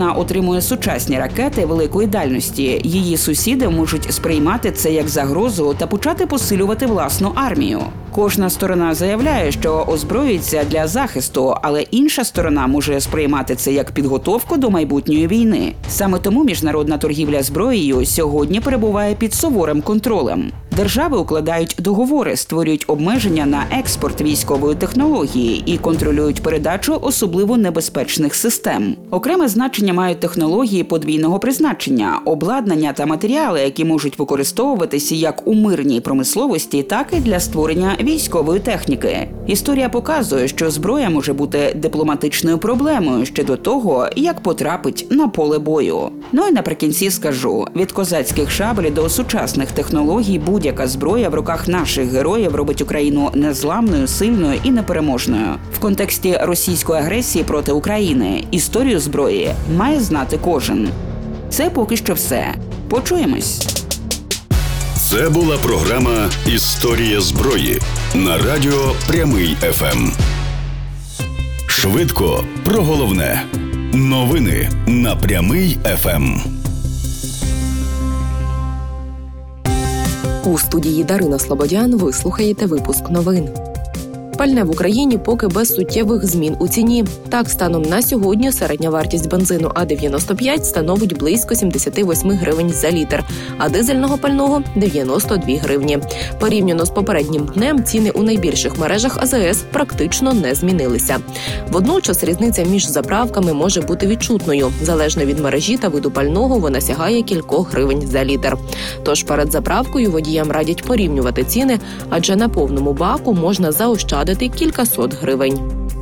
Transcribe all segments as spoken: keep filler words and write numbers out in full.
Україна отримує сучасні ракети великої дальності, її сусіди можуть сприймати це як загрозу та почати посилювати власну армію. Кожна сторона заявляє, що озброюється для захисту, але інша сторона може сприймати це як підготовку до майбутньої війни. Саме тому міжнародна торгівля зброєю сьогодні перебуває під суворим контролем. Держави укладають договори, створюють обмеження на експорт військової технології і контролюють передачу особливо небезпечних систем. Окреме значення мають технології подвійного призначення, обладнання та матеріали, які можуть використовуватися як у мирній промисловості, так і для створення військової техніки. Історія показує, що зброя може бути дипломатичною проблемою ще до того, як потрапить на поле бою. Ну і наприкінці скажу, від козацьких шаблі до сучасних технологій будь-яка зброя в руках наших героїв робить Україну незламною, сильною і непереможною. В контексті російської агресії проти України історію зброї має знати кожен. Це поки що все. Почуємось. Це була програма «Історія зброї» на радіо Прямий еф ем. Швидко про головне. Новини на Прямий еф ем. У студії Дарина Слободян ви слухаєте випуск новин. Пальне в Україні поки без суттєвих змін у ціні. Так, станом на сьогодні середня вартість бензину А дев'яносто п'ять становить близько сімдесят вісім гривень за літр, а дизельного пального – дев'яносто дві гривні. Порівняно з попереднім днем ціни у найбільших мережах А Зе Ес практично не змінилися. Водночас різниця між заправками може бути відчутною. Залежно від мережі та виду пального вона сягає кількох гривень за літр. Тож перед заправкою водіям радять порівнювати ціни, адже на повному баку можна заощадити кількасот гривень.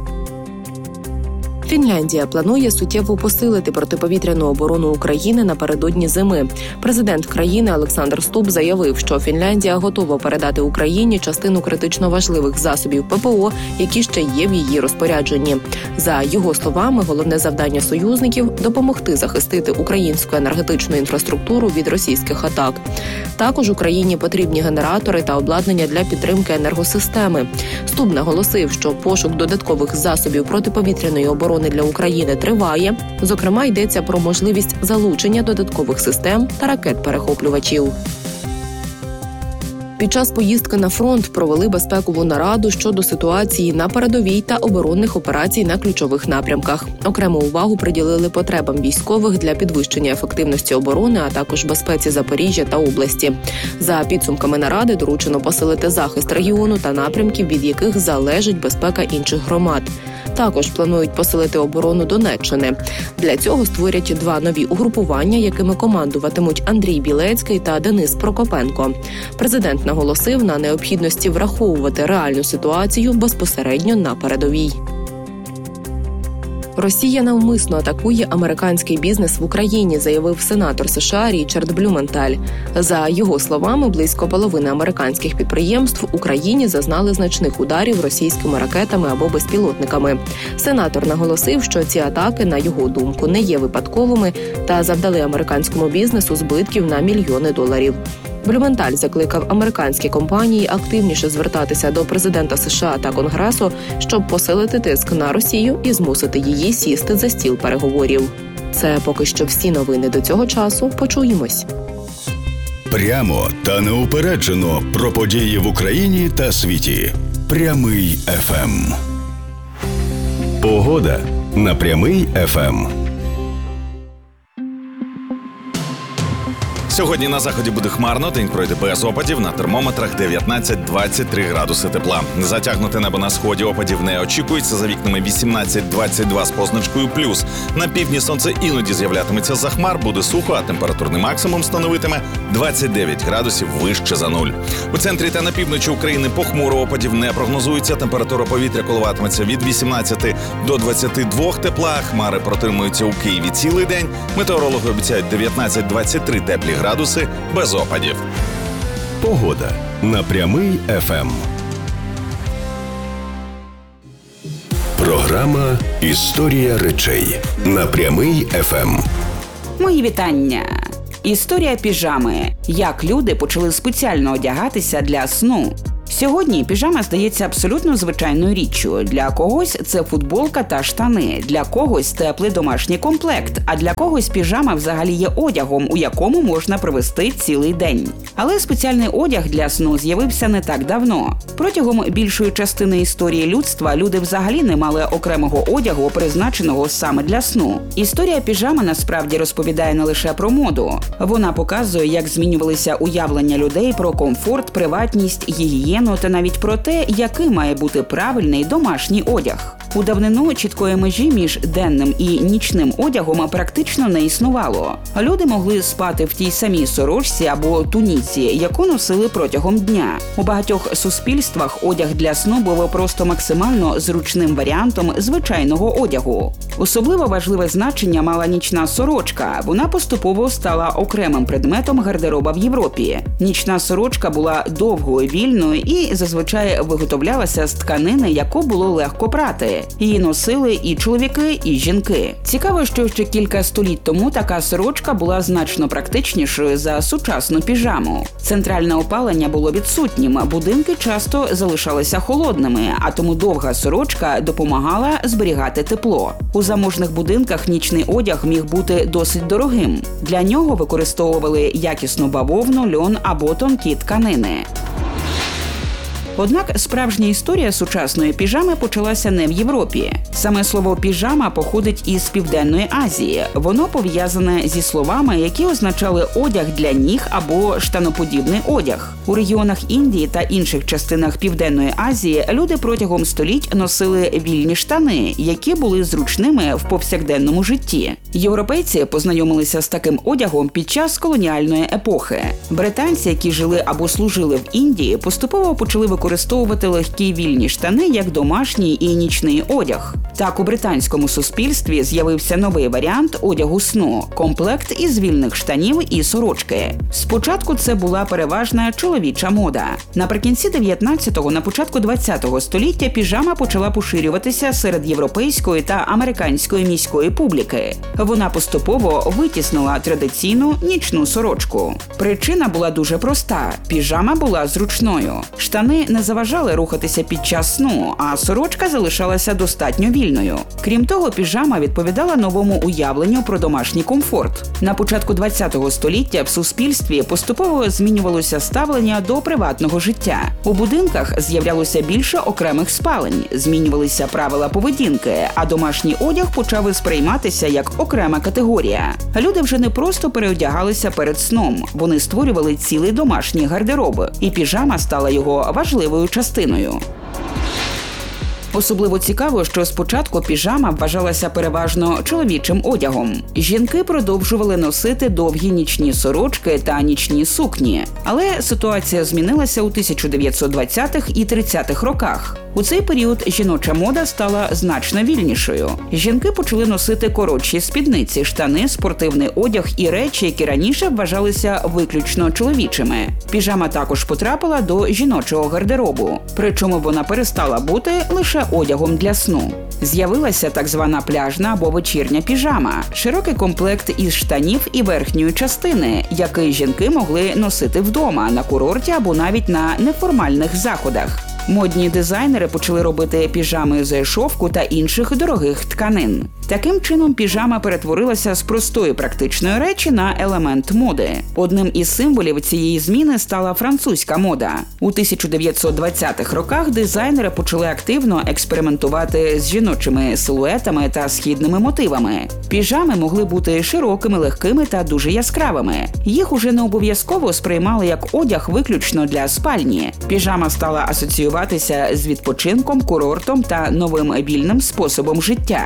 Фінляндія планує суттєво посилити протиповітряну оборону України напередодні зими. Президент країни Олександр Ступ заявив, що Фінляндія готова передати Україні частину критично важливих засобів Пе Пе О, які ще є в її розпорядженні. За його словами, головне завдання союзників – допомогти захистити українську енергетичну інфраструктуру від російських атак. Також Україні потрібні генератори та обладнання для підтримки енергосистеми. Ступ наголосив, що пошук додаткових засобів протиповітряної оборони для України триває. Зокрема, йдеться про можливість залучення додаткових систем та ракет-перехоплювачів. Під час поїздки на фронт провели безпекову нараду щодо ситуації на передовій та оборонних операцій на ключових напрямках. Окрему увагу приділили потребам військових для підвищення ефективності оборони, а також безпеці Запоріжжя та області. За підсумками наради доручено посилити захист регіону та напрямків, від яких залежить безпека інших громад. Також планують посилити оборону Донеччини. Для цього створять два нові угрупування, якими командуватимуть Андрій Білецький та Денис Прокопенко. Президент наголосив на необхідності враховувати реальну ситуацію безпосередньо на передовій. Росія навмисно атакує американський бізнес в Україні, заявив сенатор США Річард Блюменталь. За його словами, близько половини американських підприємств в Україні зазнали значних ударів російськими ракетами або безпілотниками. Сенатор наголосив, що ці атаки, на його думку, не є випадковими та завдали американському бізнесу збитків на мільйони доларів. Блюменталь закликав американські компанії активніше звертатися до президента США та Конгресу, щоб посилити тиск на Росію і змусити її сісти за стіл переговорів. Це поки що всі новини до цього часу. Почуємось. Прямо та неупереджено про події в Україні та світі. Прямий еф ем. Погода на Прямий еф ем. Сьогодні на заході буде хмарно, день пройде без опадів, на термометрах дев'ятнадцять - двадцять три градуси тепла. Затягнуте небо на сході, опадів не очікується, за вікнами вісімнадцять - двадцять два з позначкою плюс. На півдні сонце іноді з'являтиметься за хмар, буде сухо, а температурний максимум становитиме двадцять дев'ять градусів вище за нуль. У центрі та на півночі України похмуро, опадів не прогнозується, температура повітря коливатиметься від вісімнадцяти до двадцяти двох тепла, хмари протримуються у Києві цілий день, метеорологи обіцяють дев'ятнадцять - двадцять три теплі градуси без опадів. Погода на Прямий еф ем. Програма «Історія речей» на Прямий еф ем. Мої вітання. Історія піжами. Як люди почали спеціально одягатися для сну. Сьогодні піжама здається абсолютно звичайною річчю. Для когось це футболка та штани, для когось теплий домашній комплект, а для когось піжама взагалі є одягом, у якому можна провести цілий день. Але спеціальний одяг для сну з'явився не так давно. Протягом більшої частини історії людства люди взагалі не мали окремого одягу, призначеного саме для сну. Історія піжами насправді розповідає не лише про моду. Вона показує, як змінювалися уявлення людей про комфорт, приватність, гігієну та навіть про те, який має бути правильний домашній одяг. У давнину чіткої межі між денним і нічним одягом практично не існувало. Люди могли спати в тій самій сорочці або туніці, яку носили протягом дня. У багатьох суспільствах одяг для сну був просто максимально зручним варіантом звичайного одягу. Особливо важливе значення мала нічна сорочка. Вона поступово стала окремим предметом гардероба в Європі. Нічна сорочка була довгою, вільною і зазвичай виготовлялася з тканини, яку було легко прати. Її носили і чоловіки, і жінки. Цікаво, що ще кілька століть тому така сорочка була значно практичнішою за сучасну піжаму. Центральне опалення було відсутнім, будинки часто залишалися холодними, а тому довга сорочка допомагала зберігати тепло. У заможних будинках нічний одяг міг бути досить дорогим. Для нього використовували якісну бавовну, льон або тонкі тканини. Однак справжня історія сучасної піжами почалася не в Європі. Саме слово «піжама» походить із Південної Азії. Воно пов'язане зі словами, які означали одяг для ніг або штаноподібний одяг. У регіонах Індії та інших частинах Південної Азії люди протягом століть носили вільні штани, які були зручними в повсякденному житті. Європейці познайомилися з таким одягом під час колоніальної епохи. Британці, які жили або служили в Індії, поступово почали використовувати легкі вільні штани як домашній і нічний одяг. Так, у британському суспільстві з'явився новий варіант одягу сну – комплект із вільних штанів і сорочки. Спочатку це була переважна чоловіча мода. Наприкінці дев'ятнадцятого, на початку двадцятого століття піжама почала поширюватися серед європейської та американської міської публіки. Вона поступово витіснила традиційну нічну сорочку. Причина була дуже проста – піжама була зручною. Штани не заважали рухатися під час сну, а сорочка залишалася достатньо вільною. Крім того, піжама відповідала новому уявленню про домашній комфорт. На початку двадцятого століття в суспільстві поступово змінювалося ставлення до приватного життя. У будинках з'являлося більше окремих спалень, змінювалися правила поведінки, а домашній одяг почав сприйматися як окрема категорія. Люди вже не просто переодягалися перед сном, вони створювали цілий домашній гардероб, і піжама стала його важливою частиною. Особливо цікаво, що спочатку піжама вважалася переважно чоловічим одягом. Жінки продовжували носити довгі нічні сорочки та нічні сукні. Але ситуація змінилася у тисяча дев'ятсот двадцятих і тридцятих роках. У цей період жіноча мода стала значно вільнішою. Жінки почали носити коротші спідниці, штани, спортивний одяг і речі, які раніше вважалися виключно чоловічими. Піжама також потрапила до жіночого гардеробу. Причому вона перестала бути лише одягом для сну. З'явилася так звана пляжна або вечірня піжама – широкий комплект із штанів і верхньої частини, який жінки могли носити вдома, на курорті або навіть на неформальних заходах. Модні дизайнери почали робити піжами з шовку та інших дорогих тканин. Таким чином, піжама перетворилася з простої практичної речі на елемент моди. Одним із символів цієї зміни стала французька мода. У тисяча дев'ятсот двадцятих роках дизайнери почали активно експериментувати з жіночими силуетами та східними мотивами. Піжами могли бути широкими, легкими та дуже яскравими. Їх уже не обов'язково сприймали як одяг виключно для спальні. Піжама стала асоціюватися з відпочинком, курортом та новим вільним способом життя.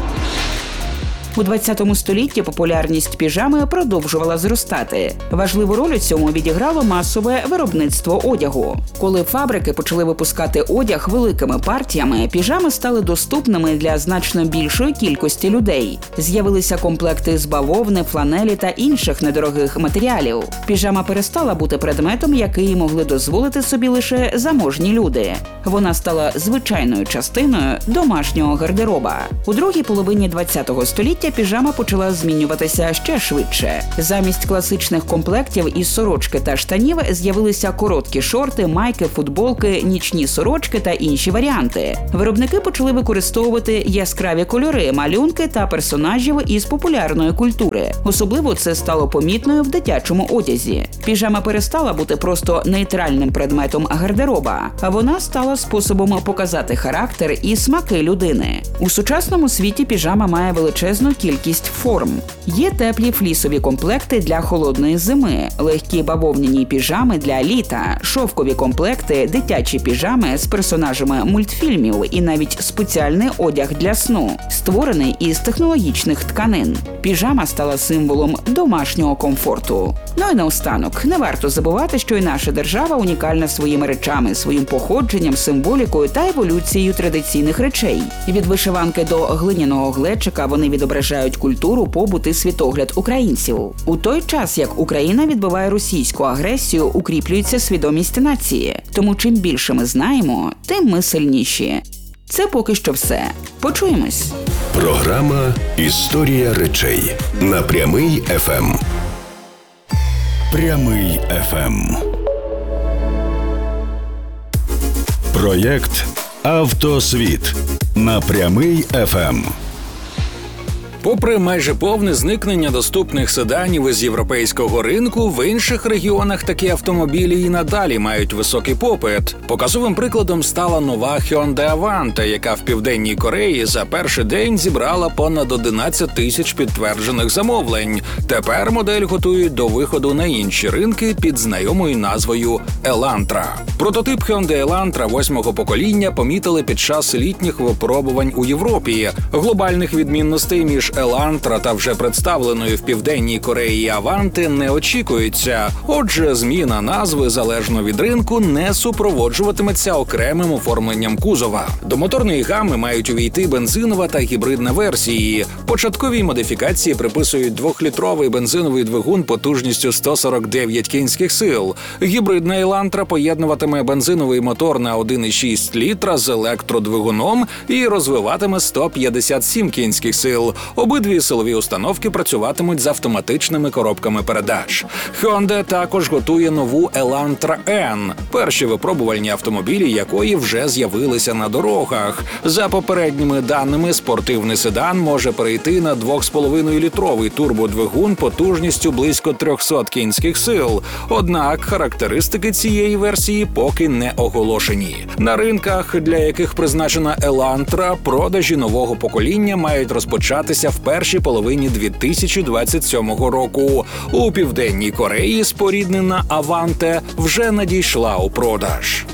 У двадцятому столітті популярність піжами продовжувала зростати. Важливу роль у цьому відіграло масове виробництво одягу. Коли фабрики почали випускати одяг великими партіями, піжами стали доступними для значно більшої кількості людей. З'явилися комплекти з бавовни, фланелі та інших недорогих матеріалів. Піжама перестала бути предметом, який могли дозволити собі лише заможні люди. Вона стала звичайною частиною домашнього гардероба. У другій половині двадцятого століття століття піжама почала змінюватися ще швидше. Замість класичних комплектів із сорочки та штанів з'явилися короткі шорти, майки, футболки, нічні сорочки та інші варіанти. Виробники почали використовувати яскраві кольори, малюнки та персонажів із популярної культури. Особливо це стало помітною в дитячому одязі. Піжама перестала бути просто нейтральним предметом гардероба, а вона стала способом показати характер і смаки людини. У сучасному світі піжама має величезну кількість форм. Є теплі флісові комплекти для холодної зими, легкі бавовняні піжами для літа, шовкові комплекти, дитячі піжами з персонажами мультфільмів і навіть спеціальний одяг для сну, створений із технологічних тканин. Піжама стала символом домашнього комфорту. Ну і наостанок, не варто забувати, що і наша держава унікальна своїми речами, своїм походженням, символікою та еволюцією традиційних речей. Від вишиванки до глиняного глечика вони відображають культуру, побут і світогляд українців. У той час, як Україна відбиває російську агресію, укріплюється свідомість нації. Тому чим більше ми знаємо, тим ми сильніші. Це поки що все. Почуємось. Програма «Історія речей» на Прямий еф ем. Прямий еф ем. Проєкт «Автосвіт» на Прямий еф ем. Попри майже повне зникнення доступних седанів із європейського ринку, в інших регіонах такі автомобілі і надалі мають високий попит. Показовим прикладом стала нова Hyundai Avante, яка в Південній Кореї за перший день зібрала понад одинадцять тисяч підтверджених замовлень. Тепер модель готують до виходу на інші ринки під знайомою назвою Elantra. Прототип Hyundai Elantra восьмого покоління помітили під час літніх випробувань у Європі. Глобальних відмінностей між Elantra та вже представленою в Південній Кореї Аванти не очікується. Отже, зміна назви залежно від ринку не супроводжуватиметься окремим оформленням кузова. До моторної гами мають увійти бензинова та гібридна версії. Початковій модифікації приписують двохлітровий бензиновий двигун потужністю сто сорок дев'ять кінських сил. Гібридна Elantra поєднуватиме бензиновий мотор на один і шість літра з електродвигуном і розвиватиме сто п'ятдесят сім кінських сил. Обидві силові установки працюватимуть з автоматичними коробками передач. Hyundai також готує нову Elantra N, перші випробувальні автомобілі якої вже з'явилися на дорогах. За попередніми даними, спортивний седан може перейти на два з половиною літровий турбодвигун потужністю близько триста кінських сил. Однак характеристики цієї версії поки не оголошені. На ринках, для яких призначена Elantra, продажі нового покоління мають розпочатися в першій половині дві тисячі двадцять сьомого року. У Південній Кореї споріднена Avante вже надійшла у продаж.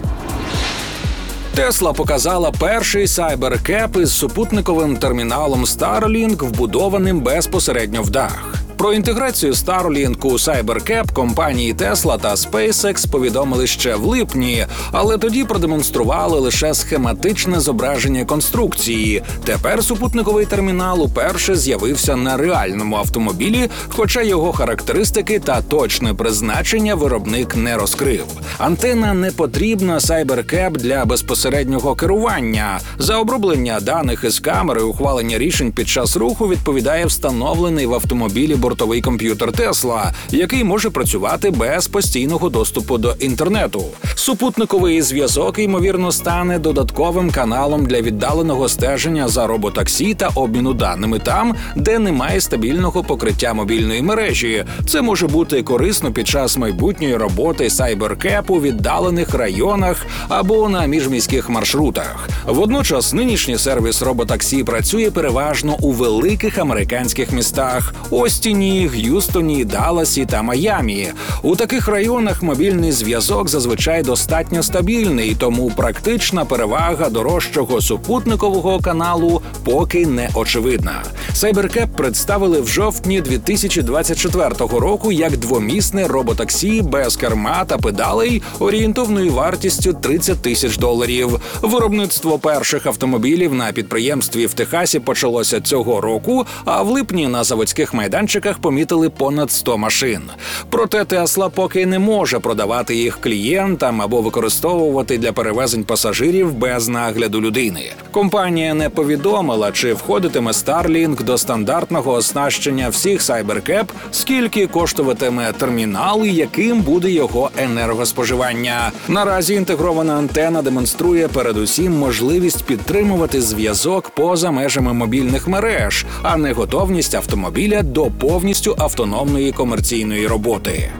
Tesla показала перший Cybercab із супутниковим терміналом Starlink, вбудованим безпосередньо в дах. Про інтеграцію Starlink у Cybercab компанії Tesla та SpaceX повідомили ще в липні, але тоді продемонстрували лише схематичне зображення конструкції. Тепер супутниковий термінал уперше з'явився на реальному автомобілі, хоча його характеристики та точне призначення виробник не розкрив. Антена не потрібна Cybercab для безпосереднього керування. За оброблення даних із камери ухвалення рішень під час руху відповідає встановлений в автомобілі бортовий комп'ютер Tesla, який може працювати без постійного доступу до інтернету. Супутниковий зв'язок, ймовірно, стане додатковим каналом для віддаленого стеження за роботаксі та обміну даними там, де немає стабільного покриття мобільної мережі. Це може бути корисно під час майбутньої роботи Cybercab у віддалених районах або на міжміських маршрутах. Водночас нинішній сервіс роботаксі працює переважно у великих американських містах – Остіні, Г'юстоні, Далласі та Майамі. У таких районах мобільний зв'язок зазвичай достатньо стабільний, тому практична перевага дорожчого супутникового каналу поки не очевидна. Cybercab представили в жовтні дві тисячі двадцять четвертого року як двомісне роботаксі без керма та педалей орієнтовною вартістю тридцять тисяч доларів. Виробництво перших автомобілів на підприємстві в Техасі почалося цього року, а в липні на заводських майданчиках виставках помітили понад сто машин. Проте Тесла поки не може продавати їх клієнтам або використовувати для перевезень пасажирів без нагляду людини. Компанія не повідомила, чи входитиме Starlink до стандартного оснащення всіх Cybercab, скільки коштуватиме термінал і яким буде його енергоспоживання. Наразі інтегрована антена демонструє передусім можливість підтримувати зв'язок поза межами мобільних мереж, а не готовність автомобіля до повністю автономної комерційної роботи.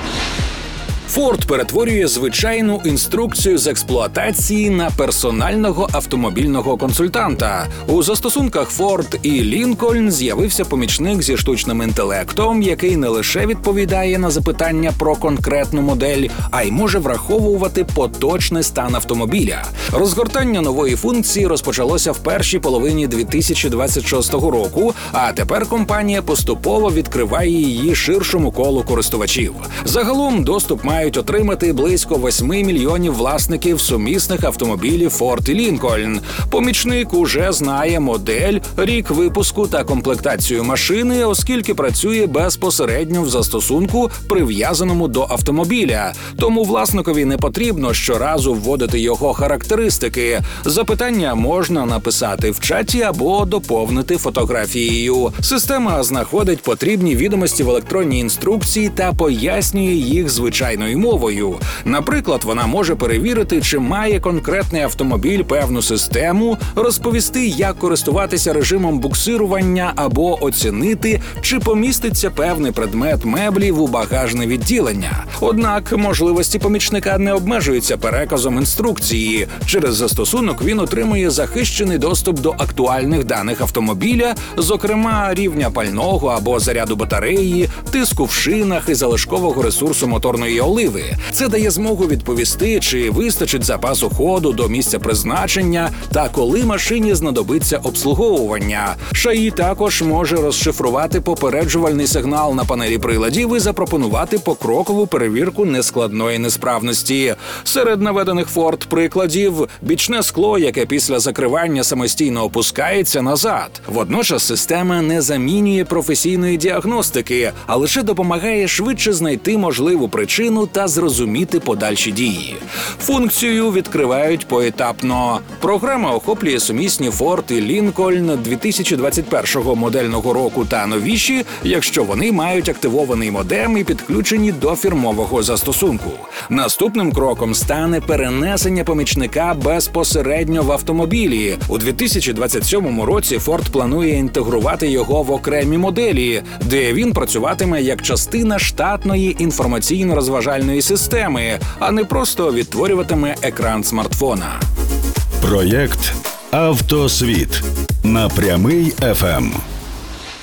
Ford перетворює звичайну інструкцію з експлуатації на персонального автомобільного консультанта. У застосунках Ford і Lincoln з'явився помічник зі штучним інтелектом, який не лише відповідає на запитання про конкретну модель, а й може враховувати поточний стан автомобіля. Розгортання нової функції розпочалося в першій половині дві тисячі двадцять шостого року, а тепер компанія поступово відкриває її ширшому колу користувачів. Загалом доступ має мають отримати близько восьми мільйонів власників сумісних автомобілів Ford і Lincoln. Помічник уже знає модель, рік випуску та комплектацію машини, оскільки працює безпосередньо в застосунку, прив'язаному до автомобіля. Тому власникові не потрібно щоразу вводити його характеристики. Запитання можна написати в чаті або доповнити фотографією. Система знаходить потрібні відомості в електронній інструкції та пояснює їх звичайною мовою. Наприклад, вона може перевірити, чи має конкретний автомобіль певну систему, розповісти, як користуватися режимом буксирування або оцінити, чи поміститься певний предмет меблів у багажне відділення. Однак можливості помічника не обмежуються переказом інструкції. Через застосунок він отримує захищений доступ до актуальних даних автомобіля, зокрема рівня пального або заряду батареї, тиску в шинах і залишкового ресурсу моторної оливи. Це дає змогу відповісти, чи вистачить запасу ходу до місця призначення та коли машині знадобиться обслуговування. ШАІ також може розшифрувати попереджувальний сигнал на панелі приладів і запропонувати покрокову перевірку нескладної несправності. Серед наведених Ford прикладів – бічне скло, яке після закривання самостійно опускається назад. Водночас система не замінює професійної діагностики, а лише допомагає швидше знайти можливу причину та зрозуміти подальші дії. Функцію відкривають поетапно. Програма охоплює сумісні Ford і Lincoln дві тисячі двадцять першого модельного року та новіші, якщо вони мають активований модем і підключені до фірмового застосунку. Наступним кроком стане перенесення помічника безпосередньо в автомобілі. У дві тисячі двадцять сьомому році Ford планує інтегрувати його в окремі моделі, де він працюватиме як частина штатної інформаційно-розважальної системи, а не просто відтворюватиме екран смартфона. Проєкт «Автосвіт» на Прямий еф ем.